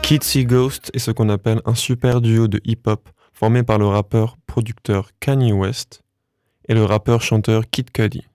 Kids See Ghost est ce qu'on appelle un super duo de hip-hop formé par le rappeur-producteur Kanye West et le rappeur-chanteur Kid Cudi.